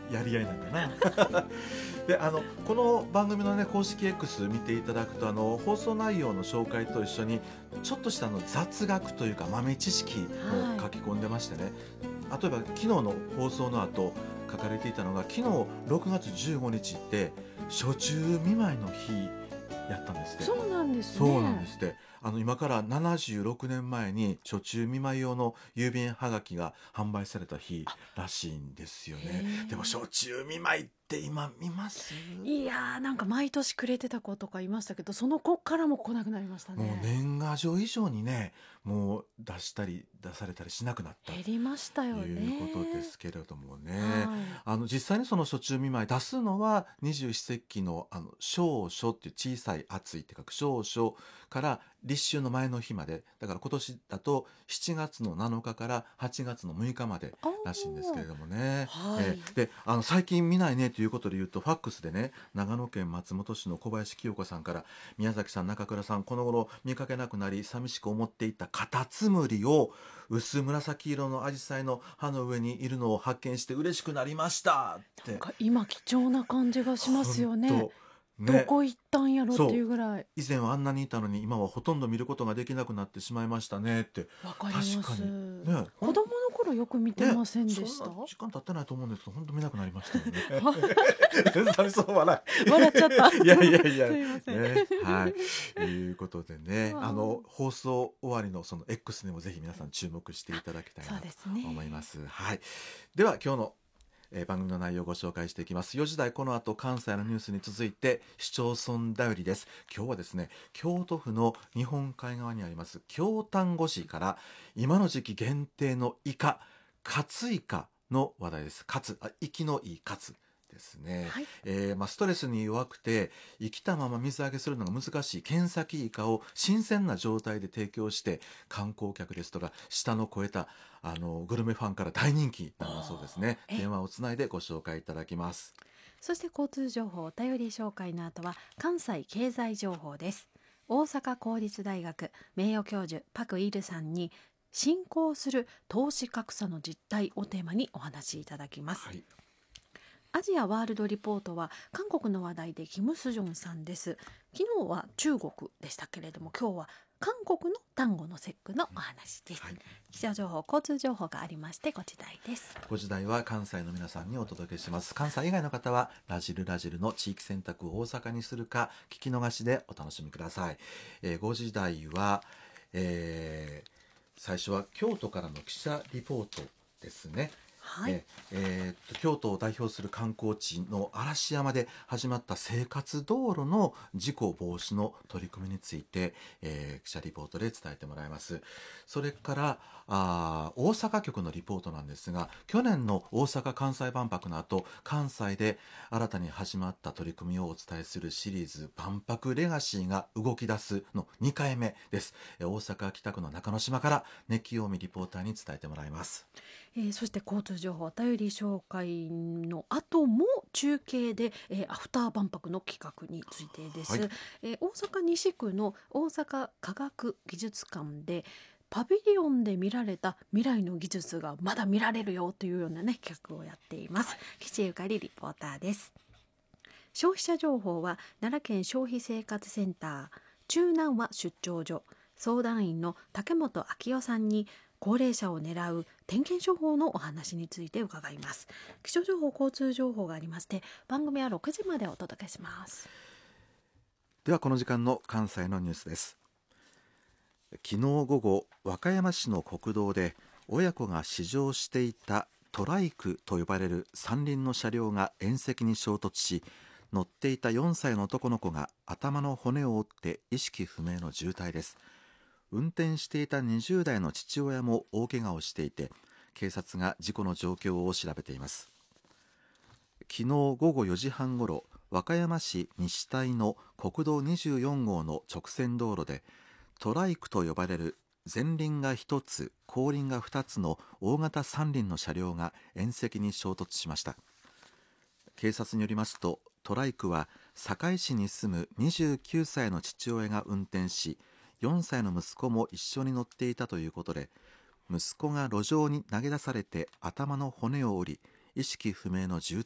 やり合いなんだなでこの番組の、ね、公式 X 見ていただくと放送内容の紹介と一緒にちょっとした雑学というか豆知識も書き込んでましてね、例えば昨日の放送の後書かれていたのが、昨日6月15日って暑中見舞いの日やったんですって。 そうなんですね。 そうなんですって。今から76年前に暑中見舞い用の郵便はがきが販売された日らしいんですよね。でも暑中見舞いって今見ます？ いやー、なんか毎年くれてた子とかいましたけど、その子からも来なくなりましたね。 もう年賀状以上にね、もう出されたりしなくなった減りましたよね。 いうことですけれどもね、実際にその暑中見舞い出すのは二十四節気の小暑っていう小さい暑いって書く小暑から立秋の前の日まで、だから今年だと7月の7日から8月の6日までらしいんですけれどもね、で最近見ないねということで言うと、ファックスでね、長野県松本市の小林清子さんから、宮崎さん、中倉さん、この頃見かけなくなり寂しく思っていたカタツムリを薄紫色のアジサイの葉の上にいるのを発見して嬉しくなりましたって。 なんか今貴重な感じがしますよね。どこ行ったんやろっていうぐらい。 以前はあんなにいたのに今はほとんど見ることができなくなってしまいましたねって。 わかります。 確かに、ね、 子供の頃よく見てませんでした？ そんな時間経ってないと思うんですけど、本当見なくなりましたよねそう笑っちゃったいやいやいやすいません、 ね、はいということでね、放送終わりのその X にもぜひ皆さん注目していただきたいなと思います。はい、では今日の番組の内容をご紹介していきます。4時台この後関西のニュースに続いて市町村だよりです。今日はですね、京都府の日本海側にあります京丹後市から今の時期限定のイカ、カツイカの話題です。息のいいカツですね。ストレスに弱くて生きたまま水揚げするのが難しいケンサキイカを新鮮な状態で提供して、観光客ですとか舌の肥えたグルメファンから大人気なんだそうですね。電話をつないでご紹介いただきます。 そして交通情報お便り紹介の後は関西経済情報です。大阪公立大学名誉教授パクイルさんに進行する投資格差の実態をテーマにお話しいただきます。アジアワールドリポートは韓国の話題でキム・スジョンさんです。昨日は中国でしたけれども、今日は韓国の単語の節句のお話です。気象情報、交通情報がありまして、5時台です。 5時台は関西の皆さんにお届けします。関西以外の方はラジルの地域選択を大阪にするか聞き逃しでお楽しみください。5時台は、最初は京都からの記者リポートですね。京都を代表する観光地の嵐山で始まった生活道路の事故防止の取り組みについて、記者リポートで伝えてもらいます。それから大阪局のリポートなんですが、去年の大阪・関西万博の後、関西で新たに始まった取り組みをお伝えするシリーズ万博レガシーが動き出すの2回目です。大阪北区の中之島から熱気曜美リポーターに伝えてもらいます。 そして交通情報お便り紹介の後も中継で、アフター万博の企画についてです。大阪西区の大阪科学技術館でパビリオンで見られた未来の技術がまだ見られるよというようなね企画をやっています。岸ゆかりリポーターです。消費者情報は奈良県消費生活センター中南和出張所相談員の竹本昭夫さんに高齢者を狙う点検処方のお話について伺います。気象情報、交通情報がありまして、番組は6時までお届けします。 ではこの時間の関西のニュースです。昨日午後、和歌山市の国道で親子が試乗していたトライクと呼ばれる三輪の車両が縁石に衝突し、乗っていた4歳の男の子が頭の骨を折って意識不明の重体です。運転していた20代の父親も大怪我をしていて、警察が事故の状況を調べています。昨日午後4時半ごろ、和歌山市西台の国道24号の直線道路でトライクと呼ばれる前輪が1つ後輪が2つの大型三輪の車両が縁石に衝突しました。警察によりますと、トライクは堺市に住む29歳の父親が運転し、4歳の息子も一緒に乗っていたということで、息子が路上に投げ出されて頭の骨を折り意識不明の重